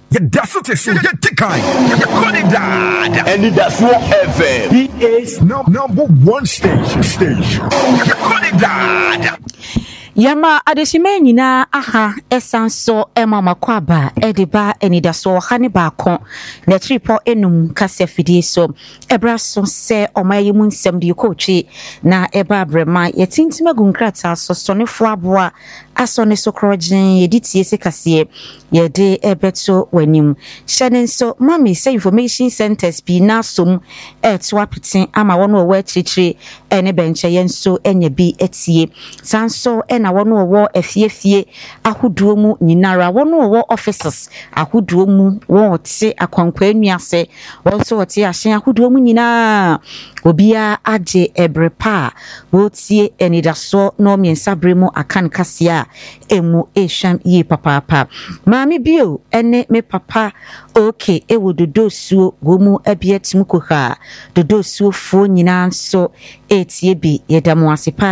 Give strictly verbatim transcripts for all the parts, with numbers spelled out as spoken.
Ya dasote so ya tikai. Ya qualidad. And that's what F M. He is no, number one station. Station. Ya qualidad. Yama adesime nyina aha esanso ema makwaba ediba enidaso hane baako na tripo enum kase fidie so ebra so se omaye mu nsem de kochi na eba abrema yetintima gunkrata so sonefo aboa asone so krojin yeditie se kase yede ebeto wanim hyene so mami say information centers bi na som eto apitin ama wono owa chichiri ene benche yenso enya bi etie sanso ena wono owo efiefie ahoduo mu nyinara wono owo offices ahoduo mu wo te akwankwa nuase wo so te ahyen ahoduo mu nyina obia age ebrepa wo tie enidaso no miensa bremu akan kasia emu ehwam yi papa maami bio ene me papa okay ewo dodosuo wo mu abietim koha dodosuo fo nyina nso etie bi yedamu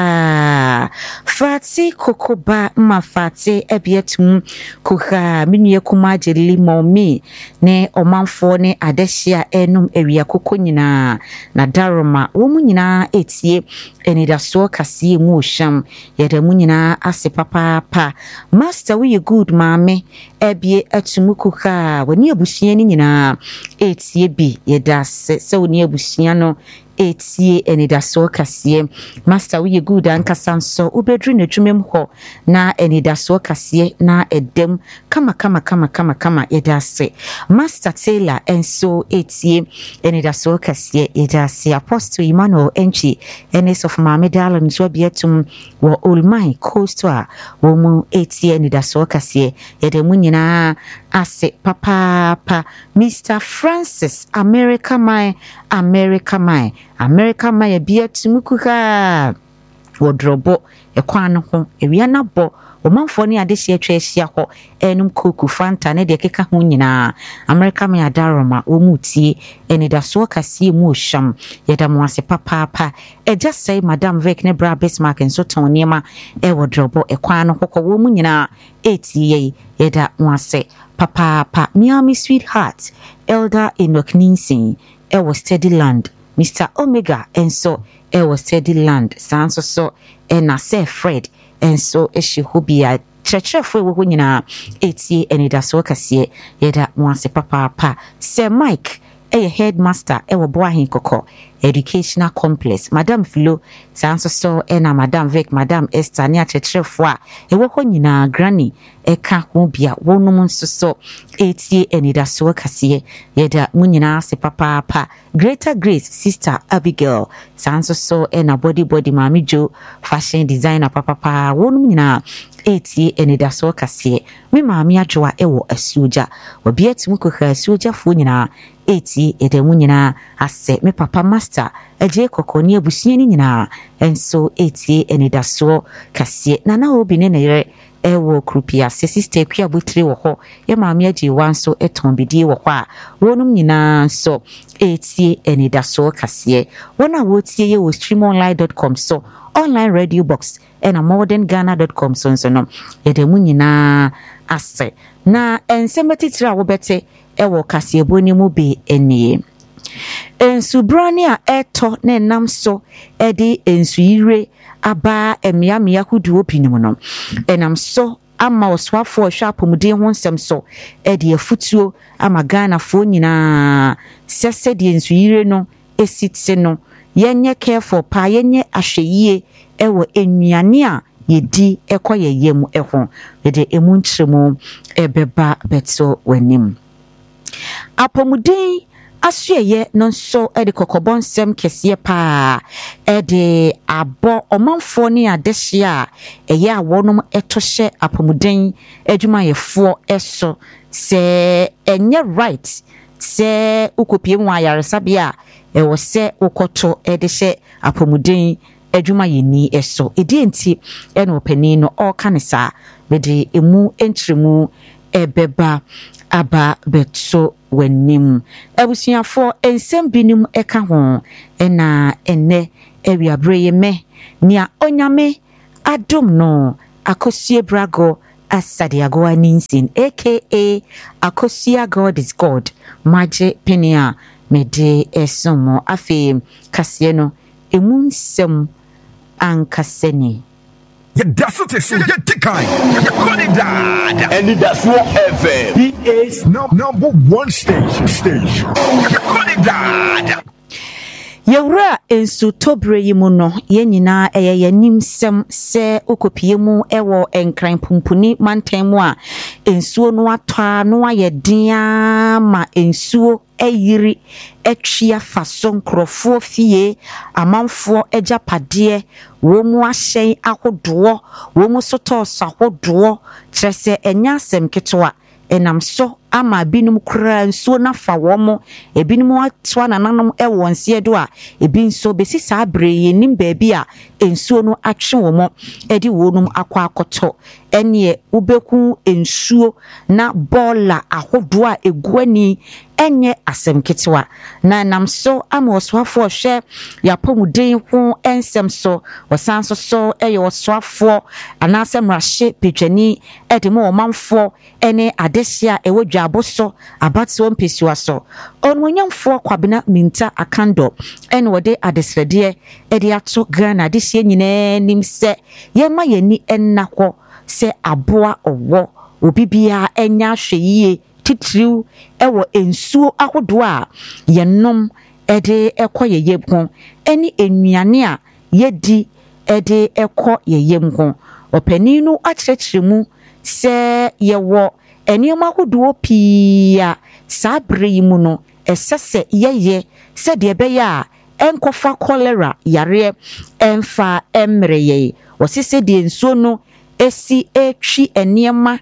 asepa fati kokoba ma fati abietim koha minue kuma jeli momi ne omanfo ne adehia enum ewia koko nyina na daroma wo mu nyina etie enidaso kase mu ohwam yedamu nyina asepa papa master we good maame ebie atumu koha woni abusua ni nyina etie bi yeda se se woni abusua no etie enidaso kase master we good ankasa nso ubedru na dwumem ho na enidaso kase na edem kama kama kama kama kama yeda se master tailor enso etie enidaso kase yeda se apostle Emmanuel enchi enes of mamedal nso bietum wo olmai coastal wo mu etie enidaso kase yeda mu nyina ase papa pa Mister Francis America my America my America my bia tumukuka wodrobo ekwan ho ewia na bo omanfo ne adehye atwa ahia ho enum koku fanta ne de keka ho nyina America my adaroma omutie enidaso kase mu ohwam yeda mu ase papa pa eja say madam Vic ne bra Bismarck enso ton niema e wodrobo ekwan ho ko wo mu nyina etie yeda mu ase papa pa Miami sweetheart Elder Enoch Ninsin e was steady land Mister Omega enso e was steady land sanso so e na say Fred enso e shi hobia chechefo wo nyina etie enidaso kase yeda mu ase papa pa Sir Mike e headmaster e wo boahin kokko educational complex Madam Philo sanso so e na Madam Vic Madam Esther ne achechefo a e wo ho nyina granny e ka ho bia wonum nso so etie enidaso kase yeda mu nyina ase papa pa Greater Grace Sister Abigail sanso so e na body body mami jo fashion designer papa pa wonum nyina etie enidaso kase me mami adwoa e wo asuja obi atim kokha asuja fo nyina etie edemu nyina ase me papa master eje kokoni abusua ni nyina enso etie enidaso kase na na obi ne nere ewo krupia se sister kwa butire wo ho ye maami agi wanso eton bidie wo ho a wonum nyina so etie enidaso kase wona wo tie ye wo stream online dot com so online radio box and a modern ghana dot com so so no yedemu nyina ase na ensemeti tira wo bete ewo kase eboni mu be enie ensubrani a eto na nam so edi ensuire aba emiamia hudu opinim no enam so ama oswafo hwapomuden ho nsem so edi afutuo ama Ghana fo nyina sese de ensuire no esitse no yenye careful pa yenye ahweyie ewo ennuane a yedi ekoye yem eho de emu ntremu ebeba beto wanim apomuden asuye no so e de kokobon sem kese pa e de abo omanfo ne adehye a eye awonum etohye apomuden adwuma yefo eso se enye right se ukopie mu ayaresabia e wo se ukoto e de hye apomuden adwuma yeni eso edenti e no pani no all kanisa be de emu entremu ebeba aba betso wanim abusuafo ensem binim eka ho ena enne ewiabreye me nia onyame adom no akosie brago Asadiagoa Ninsin, aka Akosia God is God, Maje Penia, Mede Esomo, Afe Casieno, Emunsem Ankaseni. You desert is so you tikai. You call it that. And that's what F M. He is no, number one station. Station. You call it that. Yewra ensu tobre yimu no ye nyina eye yanim sem se okopie mu ewo enkran pumpuni mantam a ensuo no atwa no aye dia ma ensuo eyiri etwia faso nkrofo fie amanfo ejapade wo mu ahyen ahodowo wo mu soto sahodowo trese enya asem ketewa enam so ama binum kura nsuo na fa womo ebinum atwa nananum ewo nse do a ebi nso besi saa bre yenim baabi a ensuo no atwe womo edi wonum akwa akoto ene ubeku ensuo na bola ahodo a eguani enye asem ketewa na nam so ama oswafo hwe yapomuden ho ensem so osanso so eye oswafo anasem rahye petwani edimo omanfo ene adehia ewo aboso abatso mpesiwa so onwonyamfo kwabena minta akando ene wode adesrede e de ato Ghana adehia nyina nimse yema yani ennakwo se aboa owo obibia enya hweyie titiriw ewo ensuo ahodo a yenom ede ekọ yeyem ho eni enuane a yedi ede ekọ yeyem ho opaninu akyerɛkyerɛmu se yewo enioma ahodo pia sabre yimu no esese yeye se de beya enkofa cholera yare emfa emreye osise de ensuo no esi etwi eniema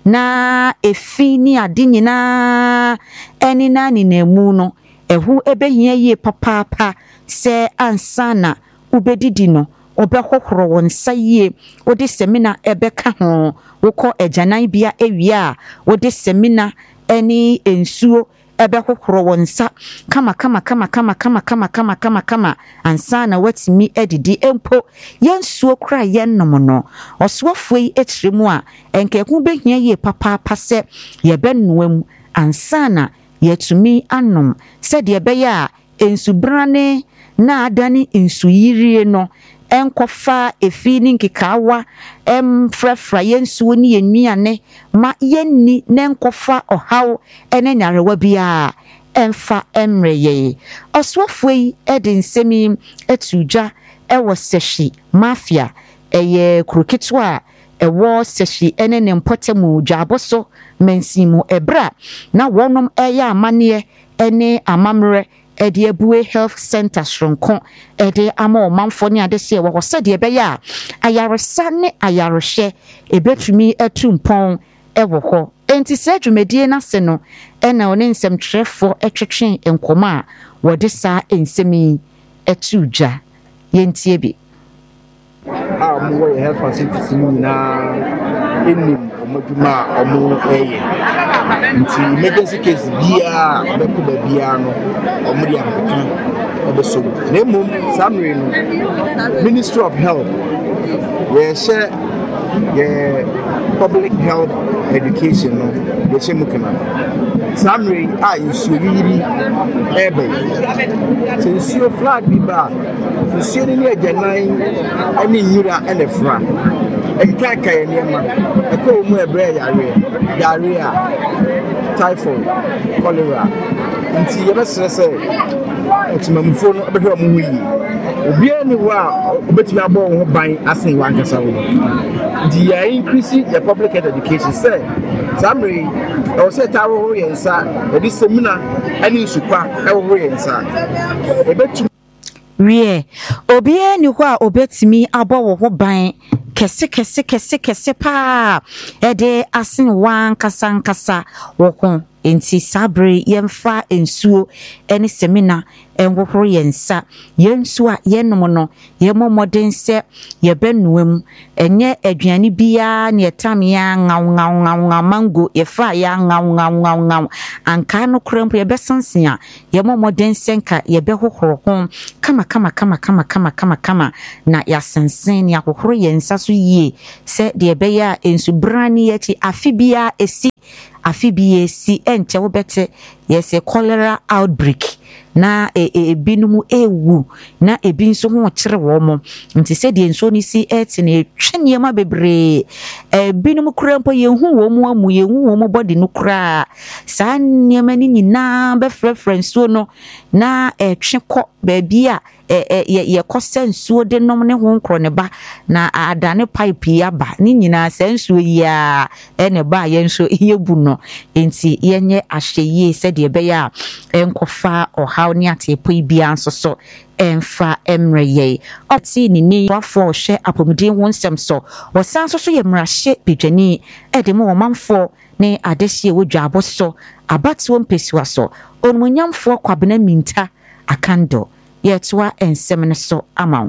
na efi ni ade nyina eni na ni nemu no ehu ebehia ye papapa se ansana ubedidi no obehohoro wonsa yie odi semina ebeka ho wokọ ejanan bia ewia odi semina eni ensuo ebehohoro wonsa kama kama kama kama kama kama kama kama kama ansana watimi edidi empo yensuo kra yennom no oswafoi etremu a enkeku behia ye papa pase ye benuam ansana yetumi anom se de beya ensubrane na adani ensuyirie no enkofa efi ni nkikawa em frefra yensuo ni yenuane ma yenni nenkofa ohaw ene nyarewa bia emfa emreye oswafoi edin semi etuja ewo seshi mafia eye kroketwa ewo seshi ene ne mpotemu dwaboso mensimu ebra na wonom eye amane ene amamre ede abue health center shronkon ede ama omanfo ne adese wo sede ebeya ayaresa ne ayarehye ebetumi atumpon ewo ho enti se dwumedie na se no ena one nsem trefo etwetwen enkoma a wode sa ensemi etuja yentie bi a mo we health facilities na enim omoduma omo eye nti emergency case bia beko ba bia no omo dia mpekan obeso na mum samre no Ministry of Health we share ye public health education no we share mukana samre a isu yiri ebe since flag bi ba since ni ajanan ani nyura ene fra enka kai niema eko mu ebre yare diarrhea typhoid cholera nti yebesere se otimamfo no obehwe mu yi obi ani wa obetumi abo ho ban asen wa nkasa wo nti ya increase the public health education say samre o se tawo ho yensa edi semina ani sukwa ewo ho yensa ebetu wie obi ani ho a obetumi abo wo ho ban kese kese kese kese pa ede asen wan kasa nkasa wo ho enti sabre yemfa ensuo ene semina enwohoro yensa yensu a yenom no yemomoden se yebenuam enye aduane bia ne etam ya ngaw ngaw ngaw ngaw mango yefa ya ngaw ngaw ngaw ngaw anka no krempo yebesansen a yemomoden senka yebehohoro ho kama kama kama kama kama kama kama na yasensen ya hohoro yensa so yie se de ebeya ensu brani yachi afibia esi afibia si enche wo bete yes cholera outbreak na e, e binumu ewu na ebi nso ho kire wo mo nti se de nso ni si et na etwene ma bebre e binumu krampo ye hu wo mu amu ye hu wo mo body no kra sa niema ni nyina be frefren so no na etwe kɔ baabi a e ye kɔsa nsuo de nom ne ho nkro ne ba na adane pipe ya ba ni nyina sa nsuo ya ene ba ye nso ye bu no enti yenye ahyeye se de be ya enkofa oha ni atepo bia nso so emfa emreye oti ni ni wafo hwe apomuden ho nsem so wosan so so ye mrahye bidwani ede mo manfo ne adehye wodwa aboso abatuo mpesiwa so onmunyamfo kwabena minta akando yetwa ensem ne so amaw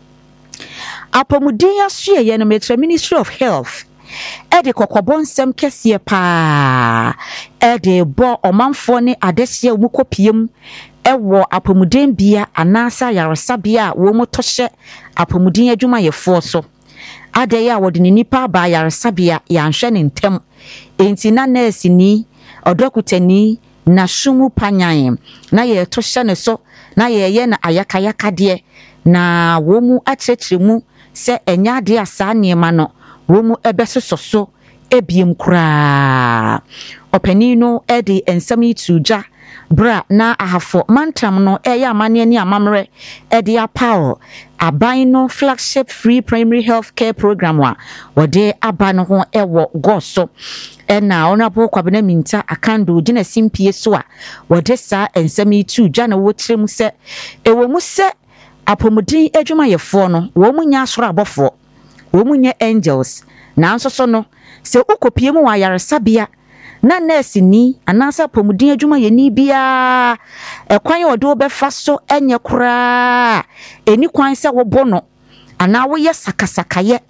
apomuden asue ye no Metro Ministry of Health ede kokobon nsem kese pa ede bo omanfo ne adehye mu kopiem ewo apomuden bia anasa yaresabia wo motɔhye apomuden adwuma yefo so ade ya wode ne nipa ba yaresabia yanhwe ne ntem enti na nurse ni odokutani na shumu panyan na ye tohye ne so na ye ye na ayakayaka de na wo mu akyekire mu se enya de asa niema no wo mu ebesoso so ebiem kura opani no ede ensam ituja bra na ahafo mantam no eya amane ni amamre ede apao aban no flagship free primary health care program wa wode aba no ho ewo goso ena honorable kwabena minta akando gina simpie so a wode sa ensam ituja na wo kyerem se ewo mu se apomudin adwuma yefo no wo mu nya asoro abofo wo mu nya angels na nso so no se ukopie mu wa yaresabia na nurse ni anasa pomudin adwuma ye ni bia ekwan ye do be fa so enye kura eni kwan se wo bono ana wo ye sakasaka ye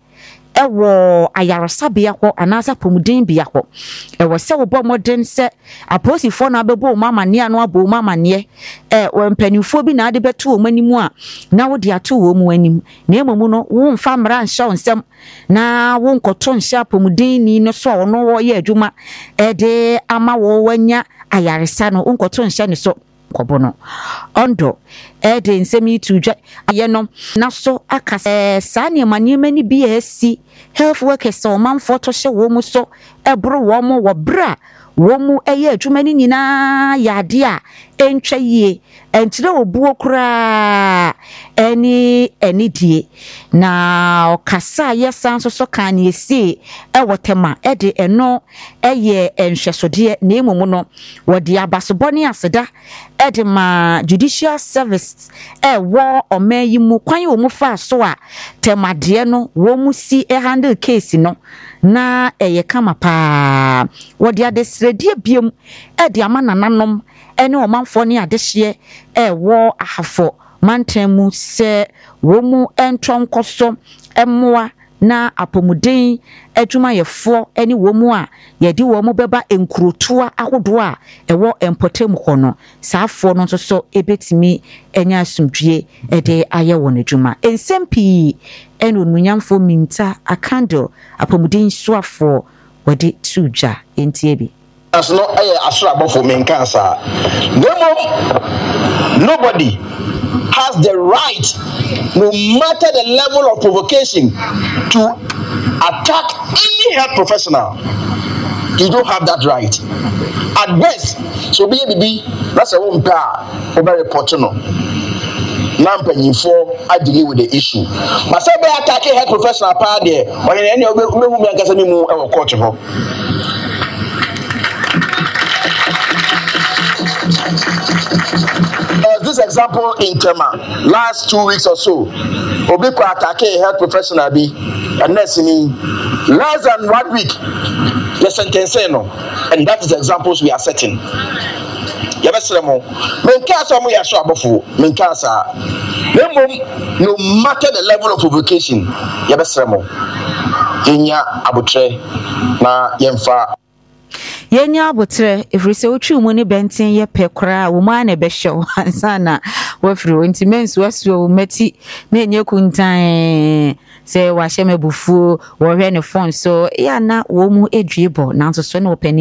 ewo ayaresabia ho anasa pomudin bia ho ewo se wo bo modern se aposifo na bebo mama ne anu abo mama ne eh wo mpanifo bi na ade beto wo manimu a na wo de ato wo mu anim na emomu no wo mfa mra nhya onsem na wo nkoto nhya pomudin ni no so ono wo ye adwuma ede ama wo wanya ayaresa no nkoto nhya ne so kobono ondo ede nsemi tudwa ayenom na so akase sa ne maniema ni bi esi health workers so manfo to hye wo mu so ebro wo mu wo bra wo mu eye adwuma ni nyina yade a entwa yie entire obuo kura eni eni die na okasa yesan so so kan esi e wotema ede eno eye enhwesode na emumu no wode abasobone aseda ede ma judicial service e wo omayi mu kwan wo mu fa so a temade no wo mu si e handle case no na eye kama pa wode adesredie biem ede amana nanom ene omanfo ne adehye e wo ahafo mantemu se wo mu entronkoso emmoa na apomuden adwuma yefo ene wo mu a yedi wo mu beba enkurotoa ahodo a ewo empotem hono saafo no nso so ebetimi enya asumdwie ede aye wo n'adwuma ensempi ene onmunyamfo minta akando apomuden soafo wode tuja entiebi as no eh asura abofo menkasa demo nobody has the right, no matter the level of provocation, to attack any health professional. You don't have that right. At best, so be be that's a one pair over report no. Nampany for I deal with the issue. But say be attacking health professional part there. When any of me me me akasa me mu e court ho. Uh, this example in Tema, last two weeks or so, Obi ko attack a health professional be a nurse ni less than one week. Yes, sentence no, and that is the examples we are setting. Yabesere mo menka so mo yaso abofo menka sa nemom no matter the level of provocation yabesere mo yenya abotre na yemfa yenya abotre every se otwi mu ne benten ye pekra wo ma na be hyew ansana wafiri wonti mensu aso mati na enye kuntan se wa hye mebufuo wo hwe ne phone so ya na wo mu edwiebo nanso so na opani